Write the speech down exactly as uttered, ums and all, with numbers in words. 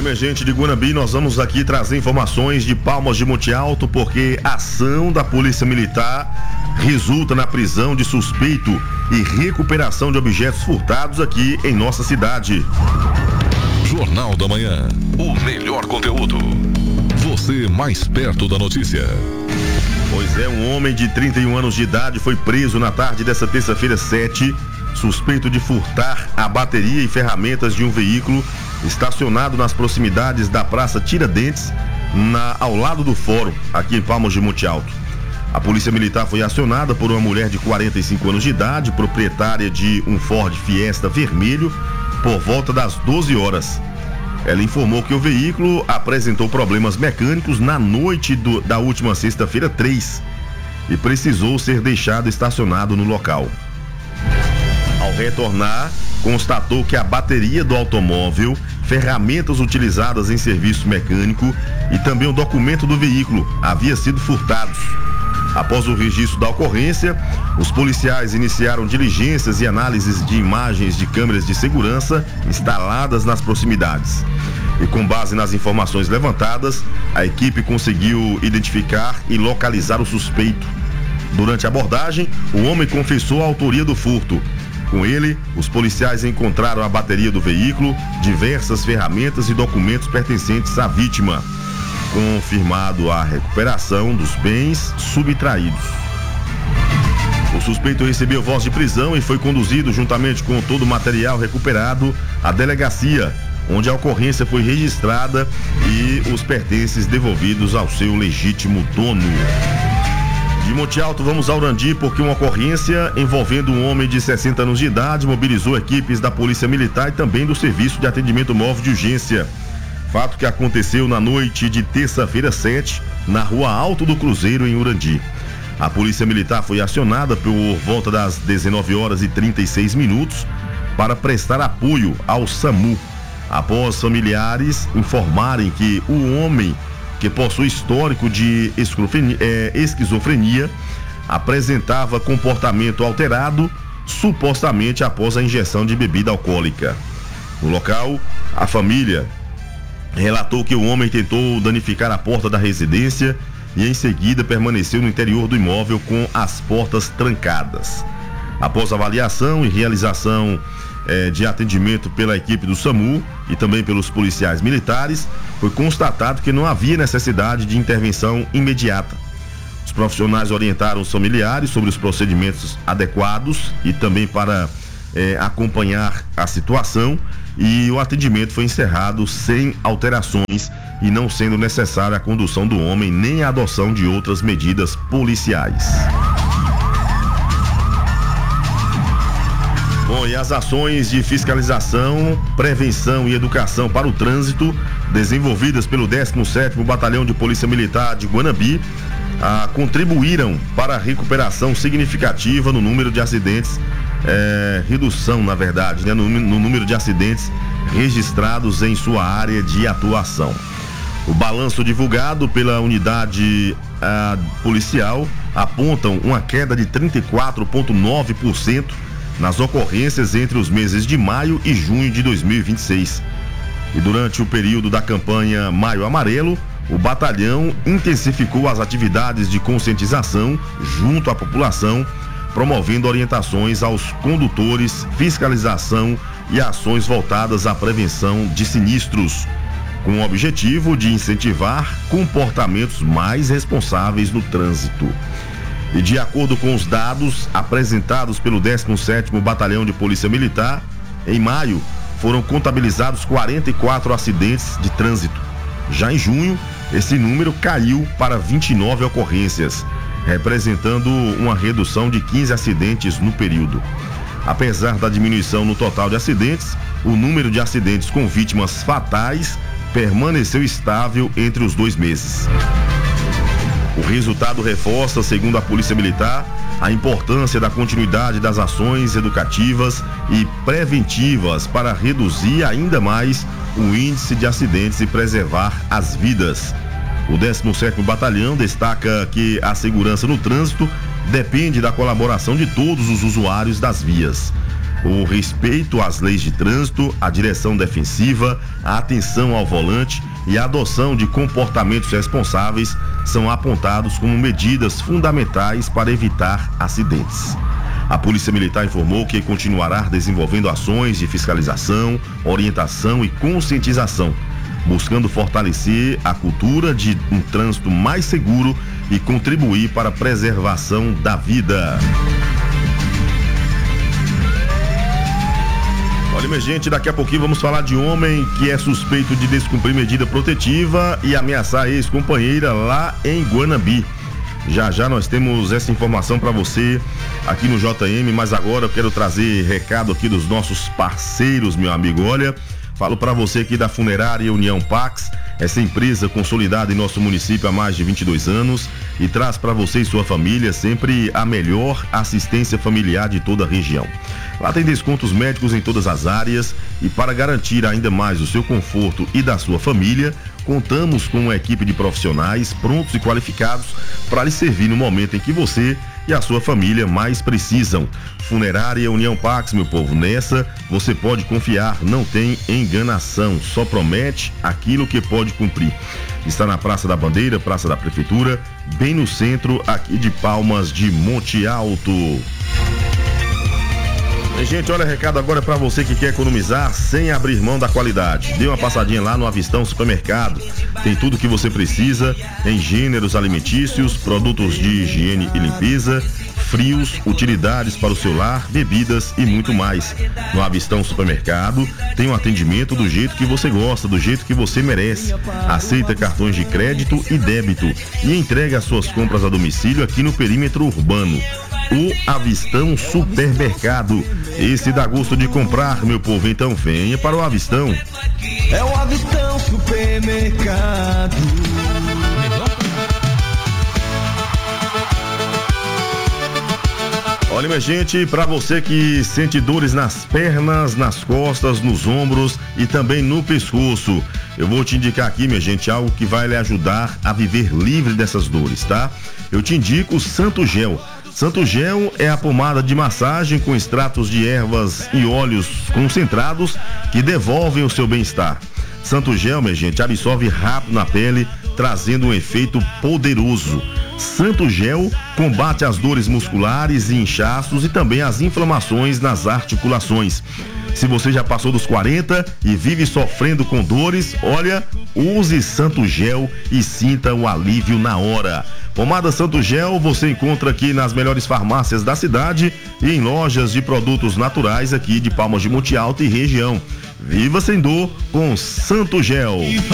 minha gente de Guanabi, nós vamos aqui trazer informações de Palmas de Monte Alto, porque a ação da Polícia Militar resulta na prisão de suspeito e recuperação de objetos furtados aqui em nossa cidade. Jornal da Manhã, o melhor conteúdo. Você mais perto da notícia. Pois é, um homem de trinta e um anos de idade foi preso na tarde dessa terça-feira sete, suspeito de furtar a bateria e ferramentas de um veículo estacionado nas proximidades da Praça Tiradentes, na, ao lado do fórum, aqui em Palmas de Monte Alto. A Polícia Militar foi acionada por uma mulher de quarenta e cinco anos de idade, proprietária de um Ford Fiesta vermelho, por volta das doze horas. Ela informou que o veículo apresentou problemas mecânicos na noite do, da última sexta-feira três e precisou ser deixado estacionado no local. Ao retornar, constatou que a bateria do automóvel, ferramentas utilizadas em serviço mecânico e também o documento do veículo havia sido furtados. Após o registro da ocorrência, os policiais iniciaram diligências e análises de imagens de câmeras de segurança instaladas nas proximidades. E com base nas informações levantadas, a equipe conseguiu identificar e localizar o suspeito. Durante a abordagem, o homem confessou a autoria do furto. Com ele, os policiais encontraram a bateria do veículo, diversas ferramentas e documentos pertencentes à vítima. Confirmado a recuperação dos bens subtraídos. O suspeito recebeu voz de prisão e foi conduzido juntamente com todo o material recuperado à delegacia, onde a ocorrência foi registrada e os pertences devolvidos ao seu legítimo dono. De Monte Alto, vamos ao Urandi, porque uma ocorrência envolvendo um homem de sessenta anos de idade mobilizou equipes da Polícia Militar e também do Serviço de Atendimento Móvel de Urgência. Fato que aconteceu na noite de terça-feira sete, na Rua Alto do Cruzeiro, em Urandi. A Polícia Militar foi acionada por volta das dezenove horas e trinta e seis minutos para prestar apoio ao SAMU, após familiares informarem que o homem, que possui histórico de esquizofrenia, é, esquizofrenia, apresentava comportamento alterado, supostamente após a injeção de bebida alcoólica. No local, a família relatou que o homem tentou danificar a porta da residência e em seguida permaneceu no interior do imóvel com as portas trancadas. Após avaliação e realização eh, de atendimento pela equipe do SAMU e também pelos policiais militares, foi constatado que não havia necessidade de intervenção imediata. Os profissionais orientaram os familiares sobre os procedimentos adequados e também para eh, acompanhar a situação, e o atendimento foi encerrado sem alterações e não sendo necessária a condução do homem nem a adoção de outras medidas policiais. Bom, e as ações de fiscalização, prevenção e educação para o trânsito desenvolvidas pelo décimo sétimo Batalhão de Polícia Militar de Guanabi ah, contribuíram para a recuperação significativa no número de acidentes, é, redução na verdade, né, no, no número de acidentes registrados em sua área de atuação. O balanço divulgado pela unidade ah, policial apontam uma queda de trinta e quatro vírgula nove por cento nas ocorrências entre os meses de maio e junho de dois mil e vinte e seis. E durante o período da campanha Maio Amarelo, o batalhão intensificou as atividades de conscientização junto à população, promovendo orientações aos condutores, fiscalização e ações voltadas à prevenção de sinistros, com o objetivo de incentivar comportamentos mais responsáveis no trânsito. E de acordo com os dados apresentados pelo décimo sétimo Batalhão de Polícia Militar, em maio foram contabilizados quarenta e quatro acidentes de trânsito. Já em junho, esse número caiu para vinte e nove ocorrências, representando uma redução de quinze acidentes no período. Apesar da diminuição no total de acidentes, o número de acidentes com vítimas fatais permaneceu estável entre os dois meses. O resultado reforça, segundo a Polícia Militar, a importância da continuidade das ações educativas e preventivas para reduzir ainda mais o índice de acidentes e preservar as vidas. O décimo sétimo Batalhão destaca que a segurança no trânsito depende da colaboração de todos os usuários das vias. O respeito às leis de trânsito, a direção defensiva, a atenção ao volante e a adoção de comportamentos responsáveis são apontados como medidas fundamentais para evitar acidentes. A Polícia Militar informou que continuará desenvolvendo ações de fiscalização, orientação e conscientização, buscando fortalecer a cultura de um trânsito mais seguro e contribuir para a preservação da vida. Olha, minha gente, daqui a pouquinho vamos falar de homem que é suspeito de descumprir medida protetiva e ameaçar a ex-companheira lá em Guanambi. Já já nós temos essa informação para você aqui no J M, mas agora eu quero trazer recado aqui dos nossos parceiros, meu amigo. Olha, falo para você aqui da Funerária União Pax, essa empresa consolidada em nosso município há mais de vinte e dois anos e traz para você e sua família sempre a melhor assistência familiar de toda a região. Lá tem descontos médicos em todas as áreas e para garantir ainda mais o seu conforto e da sua família, contamos com uma equipe de profissionais prontos e qualificados para lhe servir no momento em que você e a sua família mais precisam. Funerária União Pax, meu povo, nessa você pode confiar, não tem enganação, só promete aquilo que pode cumprir. Está na Praça da Bandeira, Praça da Prefeitura, bem no centro aqui de Palmas de Monte Alto. Gente, olha, recado agora para você que quer economizar sem abrir mão da qualidade. Dê uma passadinha lá no Avistão Supermercado. Tem tudo que você precisa em gêneros alimentícios, produtos de higiene e limpeza, frios, utilidades para o seu lar, bebidas e muito mais. No Avistão Supermercado tem um atendimento do jeito que você gosta, do jeito que você merece. Aceita cartões de crédito e débito e entrega as suas compras a domicílio aqui no perímetro urbano. O Avistão Supermercado. Esse dá gosto de comprar, meu povo, então venha para o Avistão. É o Avistão Supermercado. Olha, minha gente, para você que sente dores nas pernas, nas costas, nos ombros e também no pescoço, eu vou te indicar aqui, minha gente, algo que vai lhe ajudar a viver livre dessas dores, tá? Eu te indico o Santo Gel. Santo Gel é a pomada de massagem com extratos de ervas e óleos concentrados que devolvem o seu bem-estar. Santo Gel, minha gente, absorve rápido na pele, trazendo um efeito poderoso. Santo Gel combate as dores musculares e inchaços e também as inflamações nas articulações. Se você já passou dos quarenta e vive sofrendo com dores, olha, use Santo Gel e sinta o alívio na hora. Pomada Santo Gel você encontra aqui nas melhores farmácias da cidade e em lojas de produtos naturais aqui de Palmas de Monte Alto e região. Viva sem dor com Santo Gel.